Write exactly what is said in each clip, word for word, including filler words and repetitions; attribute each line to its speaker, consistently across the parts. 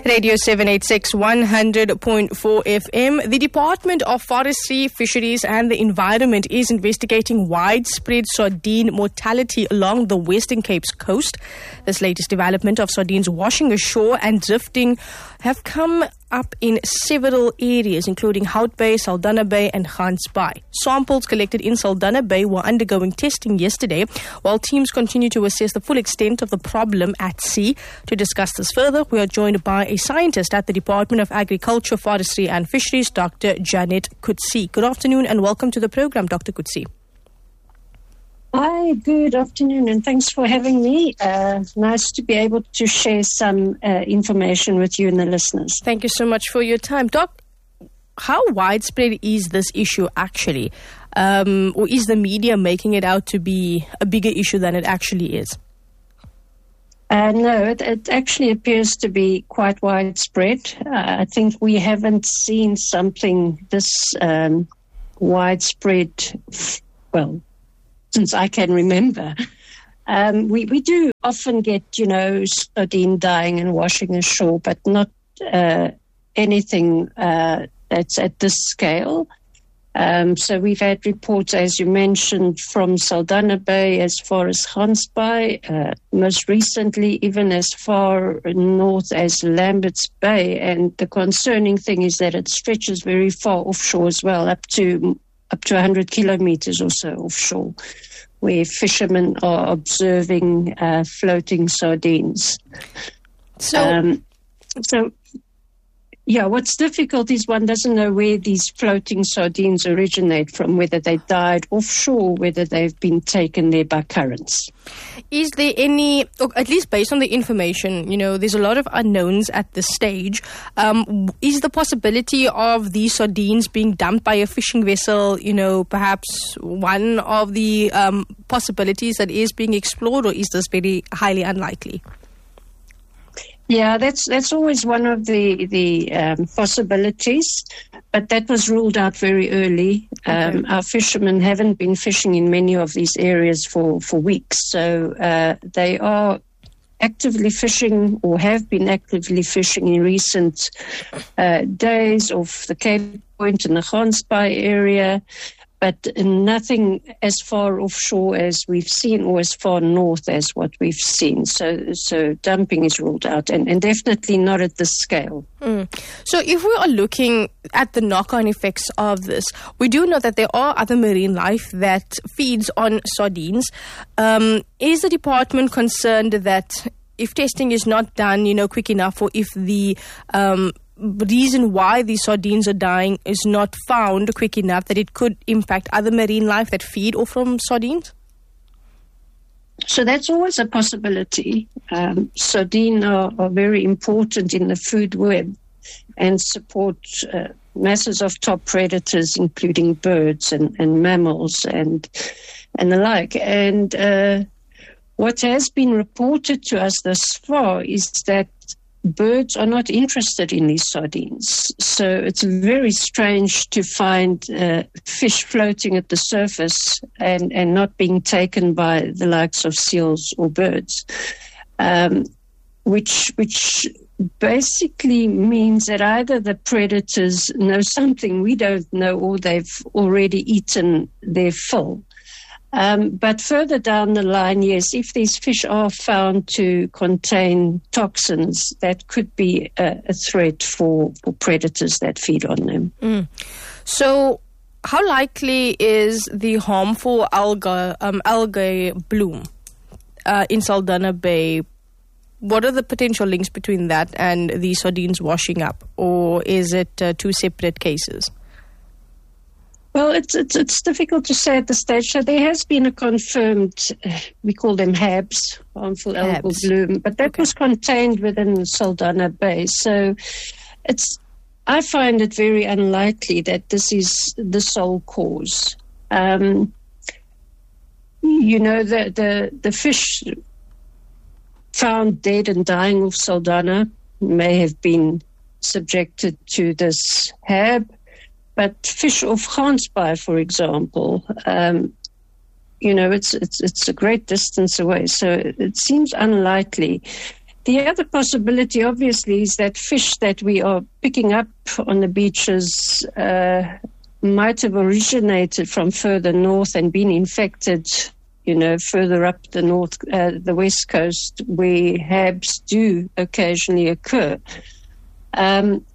Speaker 1: Radio seven eighty-six, one hundred point four F M. The Department of Forestry, Fisheries and the Environment is investigating widespread sardine mortality along the Western Cape's coast. This latest development of sardines washing ashore and drifting have come up in several areas, including Hout Bay, Saldanha Bay and Gans Bay. Samples collected in Saldanha Bay were undergoing testing yesterday, while teams continue to assess the full extent of the problem at sea. To discuss this further, we are joined by a scientist at the Department of Agriculture, Forestry and Fisheries, Doctor Janet Coetzee. Good afternoon and welcome to the program, Doctor Coetzee.
Speaker 2: Hi, good afternoon, and thanks for having me. Uh, nice to be able to share some uh, information with you and the listeners.
Speaker 1: Thank you so much for your time. Doc, how widespread is this issue actually? Um, or is the media making it out to be a bigger issue than it actually is?
Speaker 2: Uh, no, it, it actually appears to be quite widespread. Uh, I think we haven't seen something this um, widespread, well, since I can remember. Um, we, we do often get, you know, sardine dying and washing ashore, but not uh, anything uh, that's at this scale. Um, so we've had reports, as you mentioned, from Saldanha Bay as far as Gans Bay, uh, most recently even as far north as Lambert's Bay. And the concerning thing is that it stretches very far offshore as well, up to up to one hundred kilometers or so offshore, where fishermen are observing uh, floating sardines.
Speaker 1: So,
Speaker 2: um, so, yeah, what's difficult is one doesn't know where these floating sardines originate from, whether they died offshore, whether they've been taken there by currents.
Speaker 1: Is there any, or at least based on the information, you know, there's a lot of unknowns at this stage. Um, is the possibility of these sardines being dumped by a fishing vessel, you know, perhaps one of the um, possibilities that is being explored, or is this very highly unlikely?
Speaker 2: Yeah, that's that's always one of the the um, possibilities, but that was ruled out very early. Um, okay. Our fishermen haven't been fishing in many of these areas for, for weeks, so uh, they are actively fishing or have been actively fishing in recent uh, days off the Cape Point and the Gans Bay area, but nothing as far offshore as we've seen or as far north as what we've seen. So so dumping is ruled out, and, and definitely not at this scale.
Speaker 1: Mm. So if we are looking at the knock-on effects of this, we do know that there are other marine life that feeds on sardines. Um, is the department concerned that if testing is not done, you know, quick enough, or if the um, reason why these sardines are dying is not found quick enough, that it could impact other marine life that feed off from sardines?
Speaker 2: So that's always a possibility. Um, sardines are, are very important in the food web and support uh, masses of top predators, including birds and, and mammals and and the like. And uh, what has been reported to us thus far is that birds are not interested in these sardines. So it's very strange to find uh, fish floating at the surface and, and not being taken by the likes of seals or birds, um, which which basically means that either the predators know something we don't know, or they've already eaten their fill. Um, but further down the line, yes, if these fish are found to contain toxins, that could be a, a threat for, for predators that feed on them.
Speaker 1: Mm. So how likely is the harmful algae, um, algae bloom uh, in Saldanha Bay? What are the potential links between that and the sardines washing up? Or is it uh, two separate cases?
Speaker 2: Well, it's, it's it's difficult to say at this stage. So there has been a confirmed, uh, we call them H A Bs, harmful algal bloom, but that okay. was contained within Saldanha Bay. So it's, I find it very unlikely that this is the sole cause. Um, you know, the, the, the fish found dead and dying off Saldanha may have been subjected to this H A B. But fish off Gans Bay, for example, um, you know, it's it's it's a great distance away, so it seems unlikely. the other possibility, obviously, is that fish that we are picking up on the beaches uh, might have originated from further north and been infected, you know, further up the north, uh, the west coast, where H A Bs do occasionally occur. Um,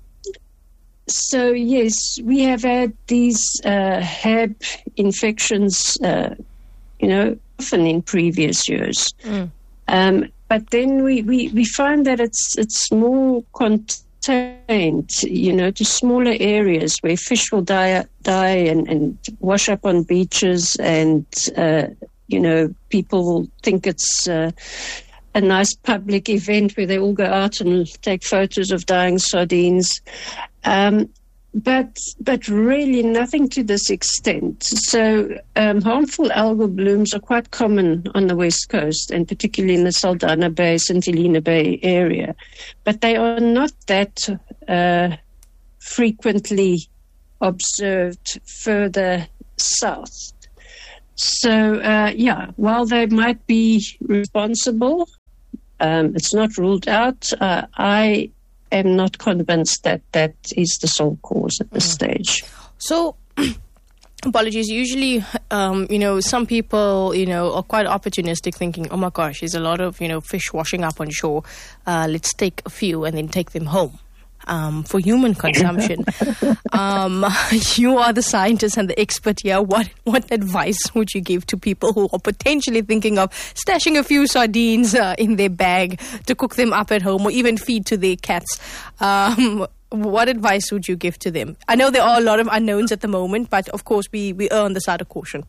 Speaker 2: so, yes, we have had these uh, H A B infections, uh, you know, often in previous years. Mm. Um, but then we, we, we find that it's it's more contained, you know, to smaller areas where fish will die, die and, and wash up on beaches, and, uh, you know, people will think it's uh, a nice public event where they all go out and take photos of dying sardines. Um, But but really nothing to this extent. So um, harmful algal blooms are quite common on the west coast, and particularly in the Saldanha Bay, Saint Helena Bay area. But they are not that uh, frequently observed further south. So, uh, yeah, while they might be responsible, um, it's not ruled out. Uh, I am not convinced that that is the sole cause at this mm. stage.
Speaker 1: So, apologies, usually, um, you know, some people, you know, are quite opportunistic, thinking, oh my gosh, there's a lot of, you know, fish washing up on shore. Uh, let's take a few and then take them home. Um, for human consumption. um, you are the scientist and the expert here. What what advice would you give to people who are potentially thinking of stashing a few sardines uh, in their bag to cook them up at home, or even feed to their cats? Um, what advice would you give to them? I know there are a lot of unknowns at the moment, but of course we, we err on the side of caution.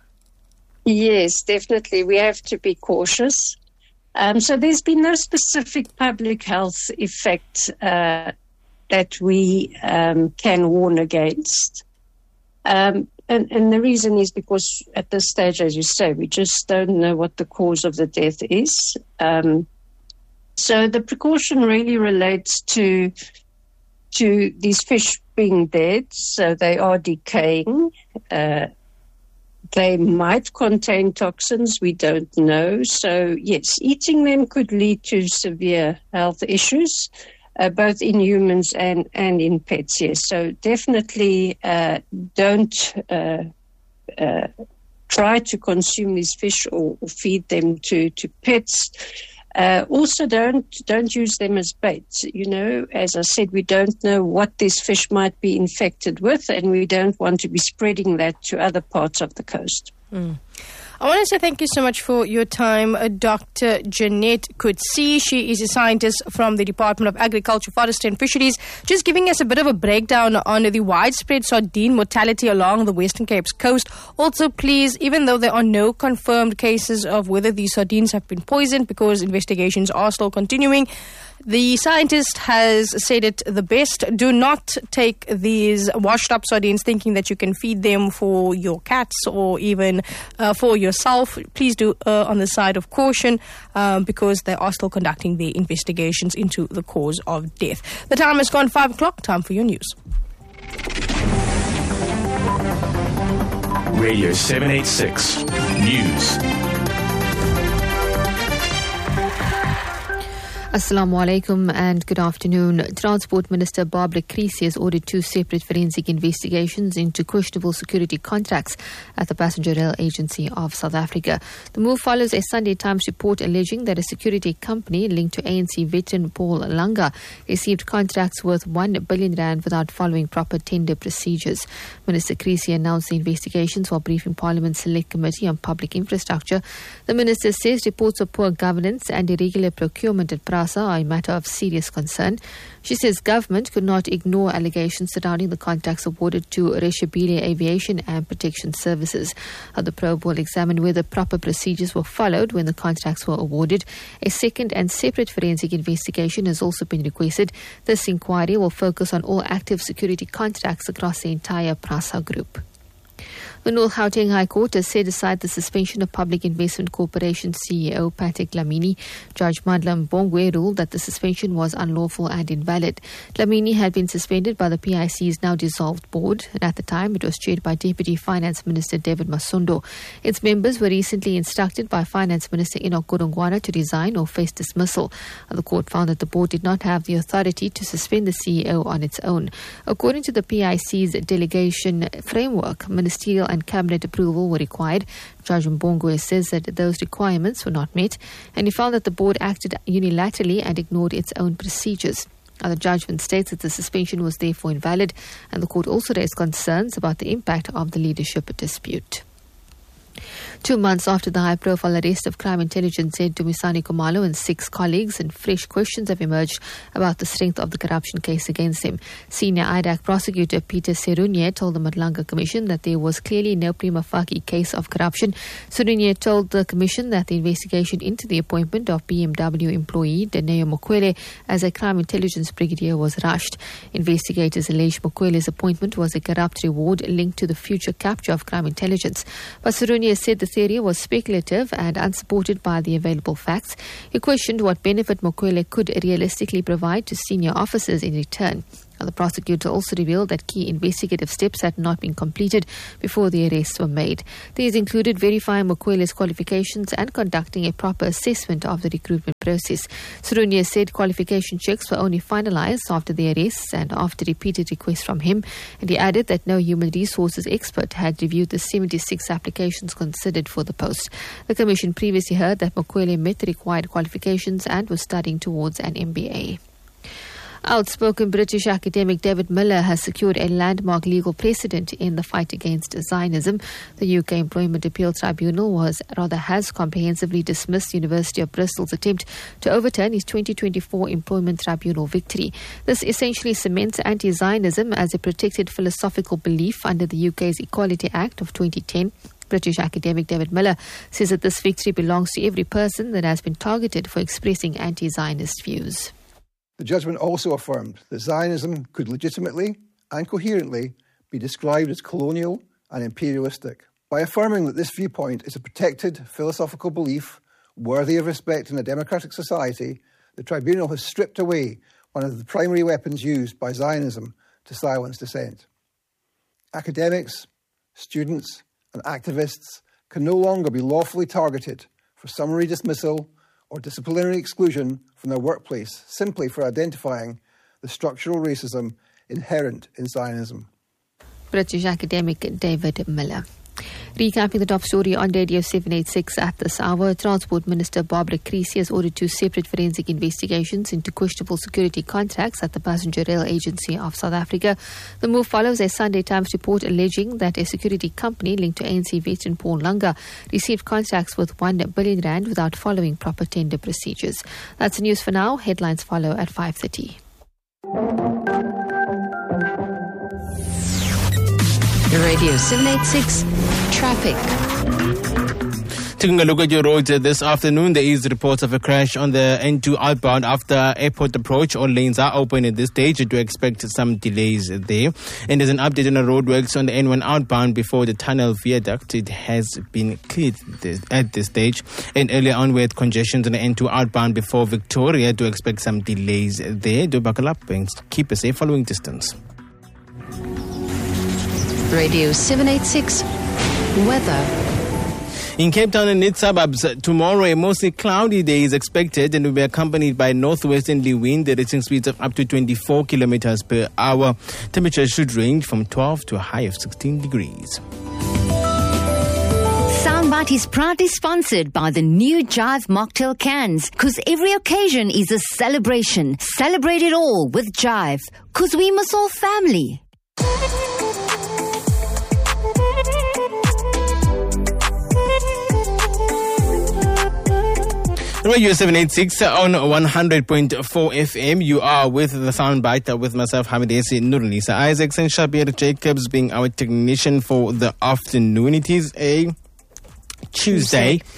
Speaker 2: Yes, definitely. We have to be cautious. Um, so there's been no specific public health effect uh, that we um, can warn against. Um, and, and the reason is because at this stage, as you say, we just don't know what the cause of the death is. Um, so the precaution really relates to to these fish being dead, so they are decaying. Uh, they might contain toxins, we don't know. So, yes, eating them could lead to severe health issues. Uh, both in humans and, and in pets, yes. So definitely uh, don't uh, uh, try to consume these fish or, or feed them to, to pets. Uh, also, don't don't use them as bait. You know, as I said, we don't know what this fish might be infected with, and we don't want to be spreading that to other parts of the coast.
Speaker 1: Mm. I want to say thank you so much for your time, uh, Doctor Jeanette Coetzee. She is a scientist from the Department of Agriculture, Forestry and Fisheries, just giving us a bit of a breakdown on the widespread sardine mortality along the Western Cape's coast. Also, please, even though there are no confirmed cases of whether these sardines have been poisoned, because investigations are still continuing, the scientist has said it the best. Do not take these washed up sardines thinking that you can feed them for your cats or even uh, for yourself. Please do uh, on the side of caution um, because they are still conducting their investigations into the cause of death. The time has gone five o'clock. Time for your news.
Speaker 3: Radio seven eighty-six News.
Speaker 4: Assalamu alaikum and good afternoon. Transport Minister Barbara Creecy has ordered two separate forensic investigations into questionable security contracts at the Passenger Rail Agency of South Africa. The move follows a Sunday Times report alleging that a security company linked to A N C veteran Paul Langa received contracts worth one billion rand without following proper tender procedures. Minister Creecy announced the investigations while briefing Parliament's Select Committee on Public Infrastructure. The minister says reports of poor governance and irregular procurement at PRASA are a matter of serious concern. She says government could not ignore allegations surrounding the contracts awarded to Reshabile Aviation and Protection Services. Uh, the probe will examine whether proper procedures were followed when the contracts were awarded. A second and separate forensic investigation has also been requested. This inquiry will focus on all active security contracts across the entire PRASA group. The North Gauteng High Court has set aside the suspension of Public Investment Corporation C E O Patrick Dlamini. Judge Madla Mbongwe ruled that the suspension was unlawful and invalid. Dlamini had been suspended by the P I C's now dissolved board, and at the time it was chaired by Deputy Finance Minister David Masondo. Its members were recently instructed by Finance Minister Enoch Godongwana to resign or face dismissal. The court found that the board did not have the authority to suspend the C E O on its own. According to the P I C's delegation framework, ministerial and cabinet approval were required. Judge Mbongwe says that those requirements were not met, and he found that the board acted unilaterally and ignored its own procedures. Now, the judgment states that the suspension was therefore invalid, and the court also raised concerns about the impact of the leadership dispute. Two months after the high-profile arrest of crime intelligence head Dumisani Khumalo and six colleagues, and fresh questions have emerged about the strength of the corruption case against him. Senior I D A C prosecutor Peter Serunye told the Madlanga Commission that there was clearly no prima facie case of corruption. Serunye told the Commission that the investigation into the appointment of B M W employee Daneo Mokwele as a crime intelligence brigadier was rushed. Investigators allege Mokwele's appointment was a corrupt reward linked to the future capture of crime intelligence. But Serunye said the theory was speculative and unsupported by the available facts. He questioned what benefit Mokwele could realistically provide to senior officers in return. The prosecutor also revealed that key investigative steps had not been completed before the arrests were made. These included verifying Mokwele's qualifications and conducting a proper assessment of the recruitment process. Serunye said qualification checks were only finalized after the arrests and after repeated requests from him, and he added that no human resources expert had reviewed the seventy-six applications considered for the post. The Commission previously heard that Mokwele met the required qualifications and was studying towards an M B A. Outspoken British academic David Miller has secured a landmark legal precedent in the fight against Zionism. The U K Employment Appeal Tribunal was rather has comprehensively dismissed University of Bristol's attempt to overturn his twenty twenty-four Employment Tribunal victory. This essentially cements anti-Zionism as a protected philosophical belief under the U K's Equality Act of twenty ten. British academic David Miller says that this victory belongs to every person that has been targeted for expressing anti-Zionist views.
Speaker 5: The judgment also affirmed that Zionism could legitimately and coherently be described as colonial and imperialistic. By affirming that this viewpoint is a protected philosophical belief worthy of respect in a democratic society, the tribunal has stripped away one of the primary weapons used by Zionism to silence dissent. Academics, students, and activists can no longer be lawfully targeted for summary dismissal or disciplinary exclusion from their workplace simply for identifying the structural racism inherent in Zionism.
Speaker 4: British academic David Miller. Recapping the top story on Radio seven eighty-six at this hour, Transport Minister Barbara Creecy has ordered two separate forensic investigations into questionable security contracts at the Passenger Rail Agency of South Africa. The move follows a Sunday Times report alleging that a security company linked to A N C veteran Paul Langa received contracts worth one billion rand without following proper tender procedures. That's the news for now. Headlines follow at five thirty.
Speaker 6: Radio seven eighty-six Traffic.
Speaker 7: Taking a look at your roads uh, this afternoon, there is reports of a crash on the N two outbound after airport approach. All lanes are open at this stage. You do expect some delays there. And there's an update on the roadworks on the N one outbound before the tunnel viaduct. It has been cleared this, at this stage. And earlier on, we had congestions on the N two outbound before Victoria. Do expect some delays there. Do buckle up and keep a safe following distance.
Speaker 6: Radio seven eighty-six Weather.
Speaker 7: In Cape Town and its suburbs, tomorrow a mostly cloudy day is expected and will be accompanied by northwesterly wind reaching speeds of up to twenty-four kilometers per hour. Temperature should range from twelve to a high of sixteen degrees.
Speaker 8: Soundbite is proudly sponsored by the new Jive Mocktail cans, because every occasion is a celebration. Celebrate it all with Jive, because we must all family.
Speaker 7: Radio seven eighty-six on one hundred point four F M. You are with the Soundbite with myself, Hamidesi Nurlisa Isaacs, and Shabir Jacobs being our technician for the afternoon. It is a Tuesday.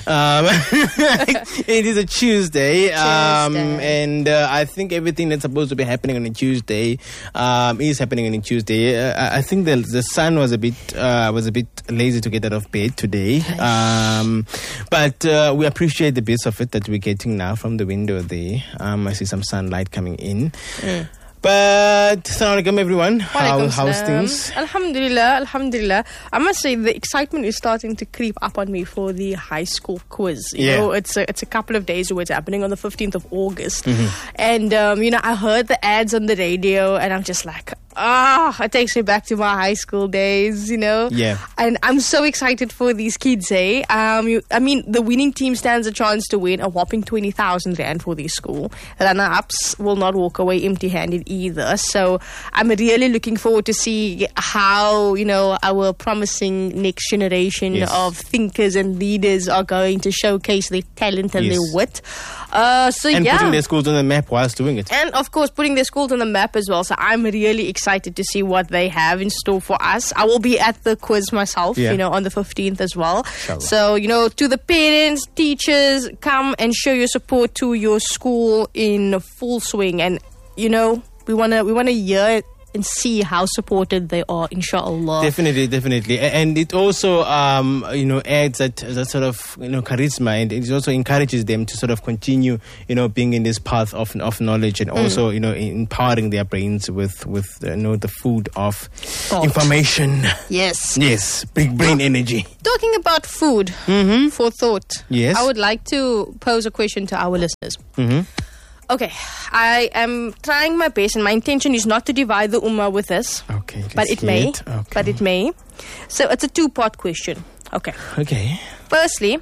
Speaker 7: Um, it is a Tuesday, um,
Speaker 1: Tuesday.
Speaker 7: and uh, I think everything that's supposed to be happening on a Tuesday um, is happening on a Tuesday. Uh, I think the the sun was a bit uh, was a bit lazy to get out of bed today, um, but uh, we appreciate the bits of it that we're getting now from the window there. Um, I see some sunlight coming in. Mm. But Assalamu alaikum everyone. How, how's things?
Speaker 1: Alhamdulillah, Alhamdulillah. I must say the excitement is starting to creep up on me for the high school quiz. You
Speaker 7: Yeah.
Speaker 1: know, it's a, it's a couple of days away. It's happening on the fifteenth of August.
Speaker 7: Mm-hmm.
Speaker 1: And, um, you know, I heard the ads on the radio and I'm just like, ah, it takes me back to my high school days, you know?
Speaker 7: Yeah.
Speaker 1: And I'm so excited for these kids, eh? Um, you, I mean, the winning team stands a chance to win a whopping twenty thousand rand for their school. Runner-ups will not walk away empty-handed either. So I'm really looking forward to see how, you know, our promising next generation
Speaker 7: Yes.
Speaker 1: of thinkers and leaders are going to showcase their talent and
Speaker 7: Yes.
Speaker 1: their wit. Uh, so
Speaker 7: And
Speaker 1: yeah.
Speaker 7: putting their schools on the map whilst doing it.
Speaker 1: And of course, putting their schools on the map as well. So I'm really excited to see what they have in store for us. I will be at the quiz myself,
Speaker 7: Yeah.
Speaker 1: you know, on the fifteenth as well.
Speaker 7: Inshallah.
Speaker 1: So, you know, to the parents, teachers, come and show your support to your school in full swing. And, you know, we want to we want to hear and see how supported they are, inshallah.
Speaker 7: Definitely, definitely, A- and it also, um, you know, adds that, that sort of, you know, charisma, and it also encourages them to sort of continue, you know, being in this path of of knowledge, and also, you know, empowering their brains with with uh, you know the food of
Speaker 1: Thought.
Speaker 7: information.
Speaker 1: Yes.
Speaker 7: Yes, big brain energy.
Speaker 1: Talking about food for thought,
Speaker 7: Yes.
Speaker 1: I would like to pose a question to our listeners.
Speaker 7: Mm-hmm.
Speaker 1: Okay, I am trying my best, and my intention is not to divide the ummah with this,
Speaker 7: Okay, let's
Speaker 1: but it
Speaker 7: hear
Speaker 1: may.
Speaker 7: it. Okay.
Speaker 1: But it may. So it's a two-part question. Okay.
Speaker 7: Okay.
Speaker 1: Firstly,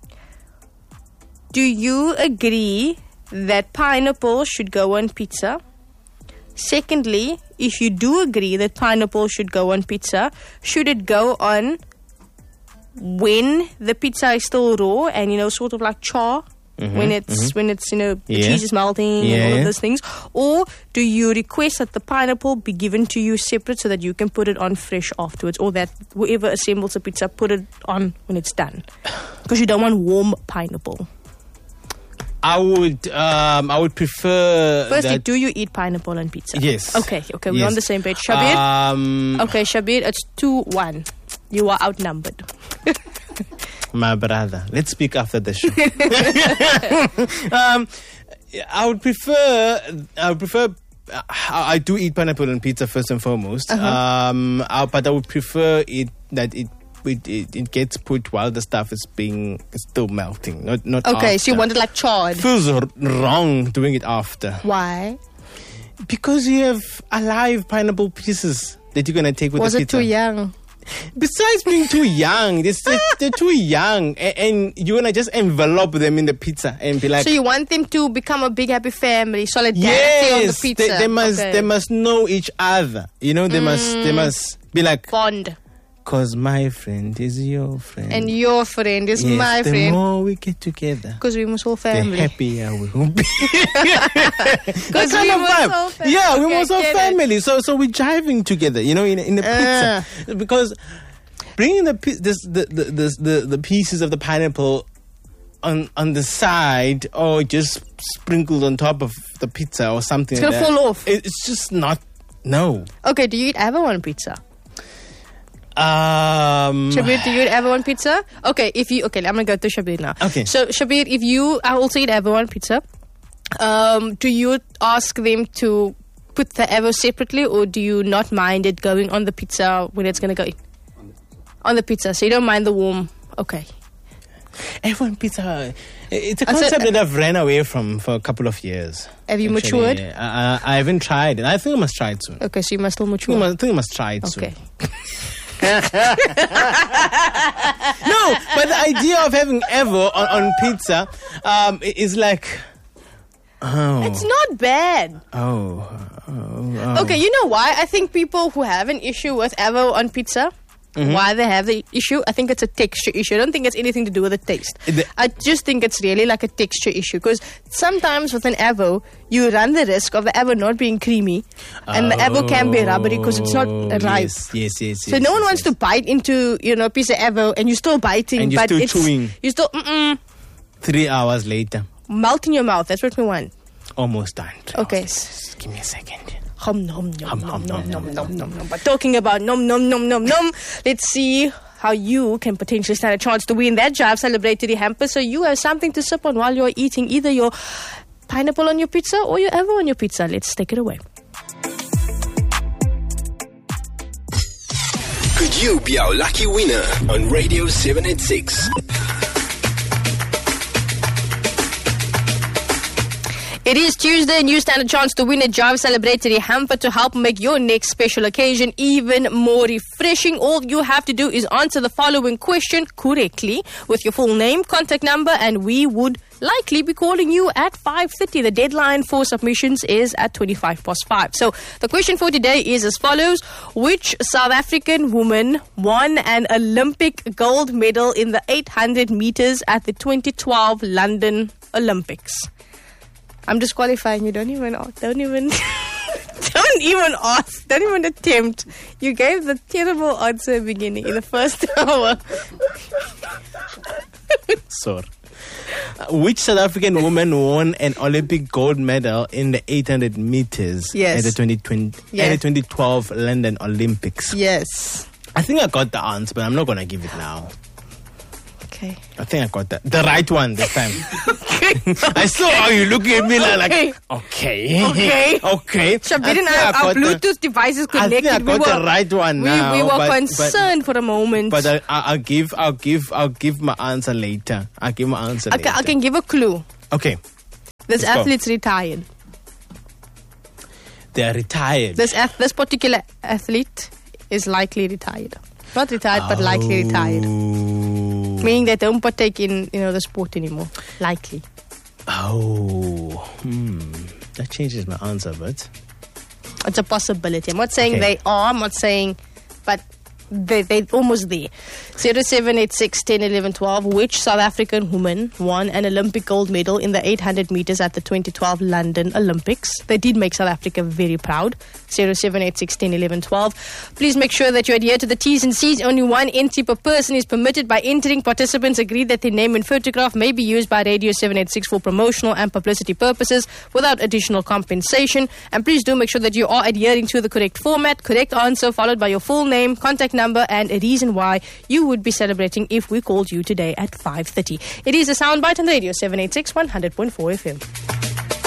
Speaker 1: do you agree that pineapple should go on pizza? Secondly, if you do agree that pineapple should go on pizza, should it go on when the pizza is still raw and, you know, sort of like char?
Speaker 7: Mm-hmm,
Speaker 1: when it's
Speaker 7: mm-hmm.
Speaker 1: when it's you know the
Speaker 7: Yeah.
Speaker 1: cheese is melting
Speaker 7: Yeah,
Speaker 1: and all
Speaker 7: yeah.
Speaker 1: of those things, or do you request that the pineapple be given to you separate so that you can put it on fresh afterwards, or that whoever assembles the pizza put it on when it's done, because you don't want warm pineapple?
Speaker 7: I would, um, I would prefer.
Speaker 1: Firstly,
Speaker 7: that,
Speaker 1: do you eat pineapple on pizza?
Speaker 7: Yes.
Speaker 1: Okay, okay, we're
Speaker 7: Yes.
Speaker 1: on the same page. Shabir?
Speaker 7: Um,
Speaker 1: Okay, Shabir, it's two one. You are outnumbered.
Speaker 7: My brother. Let's speak after the show. um, I would prefer. I would prefer. I I do eat pineapple on pizza first and foremost.
Speaker 1: Uh-huh.
Speaker 7: Um, I, but I would prefer it that it. It, it, it gets put while the stuff is being still melting, not not.
Speaker 1: Okay,
Speaker 7: after.
Speaker 1: so you want it like charred.
Speaker 7: Feels r- wrong doing it after,
Speaker 1: Why?
Speaker 7: because you have alive pineapple pieces that you're gonna take with
Speaker 1: Was
Speaker 7: the
Speaker 1: it
Speaker 7: pizza.
Speaker 1: too young?
Speaker 7: Besides being too young, they're, they're, they're too young, and, and you're gonna just envelope them in the pizza and be like,
Speaker 1: So you want them to become a big happy family, solidarity on the
Speaker 7: yes,
Speaker 1: pizza.
Speaker 7: they, they must,
Speaker 1: Okay.
Speaker 7: they must know each other. You know, they must, they must be like,
Speaker 1: Bond.
Speaker 7: cause my friend is your friend,
Speaker 1: And your friend is
Speaker 7: yes,
Speaker 1: my
Speaker 7: the
Speaker 1: friend.
Speaker 7: more we get together,
Speaker 1: Because we must all
Speaker 7: the
Speaker 1: family.
Speaker 7: happier we will be.
Speaker 1: Because
Speaker 7: That kind
Speaker 1: we
Speaker 7: of
Speaker 1: must
Speaker 7: vibe.
Speaker 1: all family.
Speaker 7: Yeah, we
Speaker 1: Okay,
Speaker 7: must all
Speaker 1: get it.
Speaker 7: family. So, so we're jiving together. You know, in in the
Speaker 1: Ah.
Speaker 7: pizza, because bringing the pi- this, the, the the the the pieces of the pineapple on on the side, or just sprinkled on top of the pizza or something.
Speaker 1: It's
Speaker 7: like
Speaker 1: gonna
Speaker 7: that,
Speaker 1: fall off.
Speaker 7: it- It's just not. No.
Speaker 1: Okay, do you eat ever one pizza?
Speaker 7: Um.
Speaker 1: Shabir, do you eat ever one pizza? Okay, if you okay, I'm gonna go to Shabir now.
Speaker 7: Okay.
Speaker 1: So Shabir, if you I also eat ever one pizza, um, do you ask them to put the ever separately, or do you not mind it going on the pizza when it's gonna go in? On the pizza, so you don't mind the warm. Okay.
Speaker 7: Everyone pizza. It's a
Speaker 1: I said-
Speaker 7: concept that I've ran away from for a couple of years.
Speaker 1: Have you
Speaker 7: actually.
Speaker 1: matured?
Speaker 7: I, I, I haven't tried it. I think I must try it soon.
Speaker 1: Okay, so you must still
Speaker 7: I
Speaker 1: mature.
Speaker 7: think I must, I think I must try it
Speaker 1: Okay.
Speaker 7: soon. No, but the idea of having ever on, on pizza um, i- is like, oh,
Speaker 1: It's not bad.
Speaker 7: oh, oh, oh.
Speaker 1: Okay, you know why? I think people who have an issue with ever on pizza, mm-hmm. why they have the issue. I think it's a texture issue. I don't think it's anything to do with the taste. The, I just think it's really like a texture issue, because sometimes with an avo, you run the risk of the avo not being creamy, and oh, the avo can be rubbery because it's not ripe.
Speaker 7: Yes, yes, yes.
Speaker 1: So
Speaker 7: yes,
Speaker 1: no one
Speaker 7: yes,
Speaker 1: wants
Speaker 7: yes.
Speaker 1: to bite into, you know, a piece of avo, and you're still biting,
Speaker 7: and you're
Speaker 1: but
Speaker 7: still
Speaker 1: it's
Speaker 7: chewing.
Speaker 1: You still mm-mm.
Speaker 7: Three hours later,
Speaker 1: melt in your mouth. That's what we want.
Speaker 7: Almost done.
Speaker 1: Okay,
Speaker 7: Just give me a second.
Speaker 1: Hum nom nom nom nom nom nom nom nom. But talking about nom nom nom nom nom, let's see how you can potentially stand a chance to win that Jive celebratory hamper. So you have something to sip on while you're eating either your pineapple on your pizza or your avo on your pizza. Let's take it away.
Speaker 9: Could you be our lucky winner on Radio seven eighty-six?
Speaker 1: It is Tuesday and you stand a chance to win a Jive celebratory hamper to help make your next special occasion even more refreshing. All you have to do is answer the following question correctly with your full name, contact number, and we would likely be calling you at five thirty. The deadline for submissions is at twenty-five past five. So the question for today is as follows. Which South African woman won an Olympic gold medal in the eight hundred meters at the twenty twelve London Olympics? I'm disqualifying you. Don't even, don't even, don't even ask. Don't even attempt. You gave the terrible answer at the beginning in the first hour.
Speaker 7: Sorry. Uh, which South African woman won an Olympic gold medal in the eight hundred meters
Speaker 1: yes.
Speaker 7: at the twenty twenty, yes. at the twenty twelve London Olympics?
Speaker 1: Yes.
Speaker 7: I think I got the answer, but I'm not going to give it now.
Speaker 1: Okay.
Speaker 7: I think I got that. The right one this time. I saw how you look at me like,
Speaker 1: okay.
Speaker 7: okay.
Speaker 1: Okay.
Speaker 7: okay.
Speaker 1: Shabir and I, our Bluetooth
Speaker 7: the,
Speaker 1: devices connected.
Speaker 7: I think I got we were, the right one
Speaker 1: we,
Speaker 7: now.
Speaker 1: We were
Speaker 7: but,
Speaker 1: concerned
Speaker 7: but,
Speaker 1: for a moment.
Speaker 7: But I, I'll give, I'll give, I'll give my answer later. I'll give my answer
Speaker 1: I
Speaker 7: later.
Speaker 1: Can, I can give a clue.
Speaker 7: Okay.
Speaker 1: This
Speaker 7: Let's
Speaker 1: athlete's
Speaker 7: go.
Speaker 1: retired.
Speaker 7: They are retired.
Speaker 1: This ath- this particular athlete is likely retired. Not retired, oh. but likely retired. Meaning they don't partake in, you know, the sport anymore. Likely.
Speaker 7: Oh, hmm. That changes my answer, but
Speaker 1: it's a possibility. I'm not saying
Speaker 7: okay.
Speaker 1: they are. I'm not saying, but they they're almost there. Zero seven eight six ten eleven twelve. Which South African woman won an Olympic gold medal in the eight hundred meters at the twenty twelve London Olympics? They did make South Africa very proud. Zero seven eight six ten eleven twelve. Please make sure that you adhere to the T's and C's. Only one entry per person is permitted. By entering, participants agree that their name and photograph may be used by Radio seven eighty-six for promotional and publicity purposes without additional compensation. And please do make sure that you are adhering to the correct format. Correct answer followed by your full name, contact number, and a reason why you would be celebrating if we called you today at five thirty. It is a soundbite on Radio seven eighty-six, one hundred point four F M.